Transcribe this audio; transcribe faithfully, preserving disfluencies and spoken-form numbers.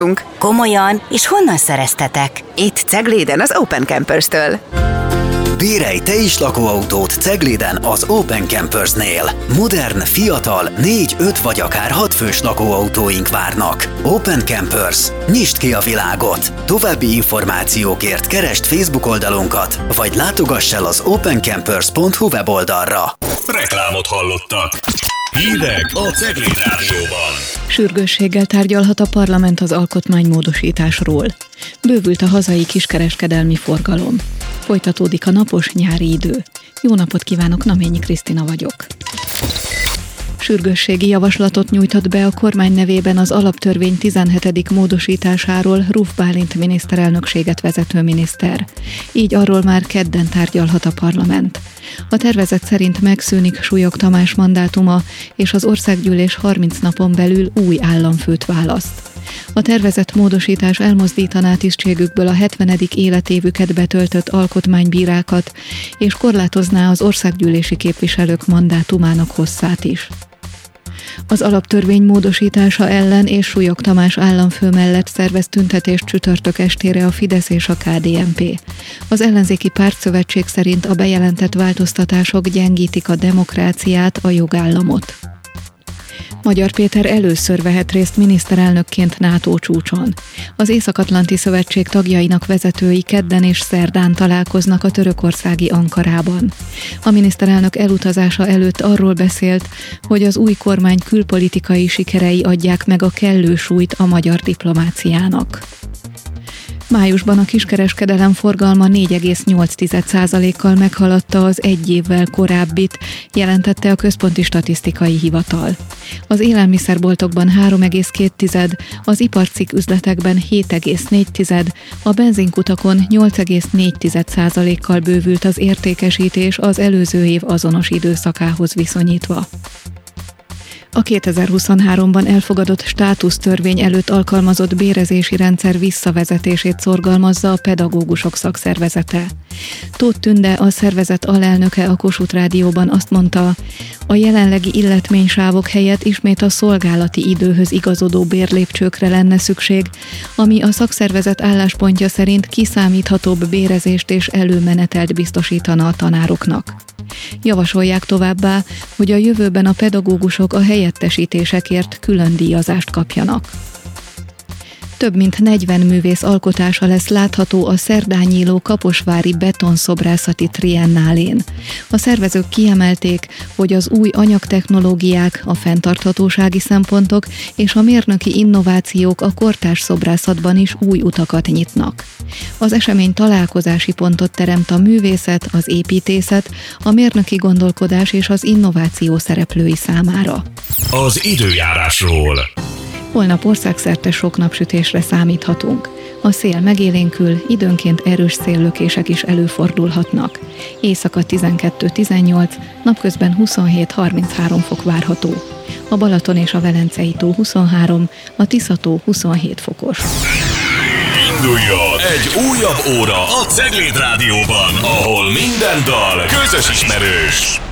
Komolyan? És honnan szereztetek? Itt Cegléden az Open Campers-től. Bérelj te is lakóautót Cegléden az Open Campers-nél. Modern, fiatal, négy, öt vagy akár hat fős lakóautóink várnak. Open Campers. Nyisd ki a világot! További információkért keresd Facebook oldalunkat, vagy látogass el az opencampers pont hu weboldalra. Reklámot hallottak. Hírek a Cegléd Rádióban. Sürgősséggel tárgyalhat a parlament az alkotmánymódosításról. Bővült a hazai kiskereskedelmi forgalom. Folytatódik a napos nyári idő. Jó napot kívánok, Naményi Krisztina vagyok. Sürgősségi javaslatot nyújtott be a kormány nevében az alaptörvény tizenhetedik módosításáról Ruf Bálint miniszterelnökséget vezető miniszter. Így arról már kedden tárgyalhat a parlament. A tervezet szerint megszűnik Súlyog Tamás mandátuma, és az országgyűlés harminc napon belül új államfőt választ. A tervezett módosítás elmozdítaná tisztségükből a hetvenedik életévüket betöltött alkotmánybírákat, és korlátozná az országgyűlési képviselők mandátumának hosszát is. Az alaptörvény módosítása ellen és Súlyog Tamás államfő mellett szervez tüntetést csütörtök estére a Fidesz és a ká dé en pé. Az ellenzéki pártszövetség szerint a bejelentett változtatások gyengítik a demokráciát, a jogállamot. Magyar Péter először vehet részt miniszterelnökként NATO csúcson. Az Észak-Atlanti Szövetség tagjainak vezetői kedden és szerdán találkoznak a törökországi Ankarában. A miniszterelnök elutazása előtt arról beszélt, hogy az új kormány külpolitikai sikerei adják meg a kellő súlyt a magyar diplomáciának. Májusban a kiskereskedelem forgalma négy egész nyolc százalékkal meghaladta az egy évvel korábbit, jelentette a Központi Statisztikai Hivatal. Az élelmiszerboltokban három egész két, az iparcikk üzletekben hét egész négy, a benzinkutakon nyolc egész négy százalékkal bővült az értékesítés az előző év azonos időszakához viszonyítva. A kétezer-huszonháromban elfogadott státusztörvény előtt alkalmazott bérezési rendszer visszavezetését szorgalmazza a pedagógusok szakszervezete. Tóth Tünde, a szervezet alelnöke a Kossuth Rádióban azt mondta, a jelenlegi illetménysávok helyett ismét a szolgálati időhöz igazodó bérlépcsőkre lenne szükség, ami a szakszervezet álláspontja szerint kiszámíthatóbb bérezést és előmenetelt biztosítana a tanároknak. Javasolják továbbá, hogy a jövőben a pedagógusok a helyettesítésekért külön díjazást kapjanak. Több mint negyven művész alkotása lesz látható a szerdán nyíló kaposvári betonszobrászati triennálén. A szervezők kiemelték, hogy az új anyagtechnológiák, a fenntarthatósági szempontok és a mérnöki innovációk a kortárs szobrászatban is új utakat nyitnak. Az esemény találkozási pontot teremt a művészet, az építészet, a mérnöki gondolkodás és az innováció szereplői számára. Az időjárásról. Holnap országszerte sok napsütésre számíthatunk. A szél megélénkül, időnként erős széllökések is előfordulhatnak. Éjszaka tizenkettő-tizennyolc, napközben huszonhét-harminchárom fok várható. A Balaton és a Velencei tó huszonhárom, a Tisza-tó huszonhét fokos. Induljon egy újabb óra a Cegléd Rádióban, ahol minden dal közös ismerős.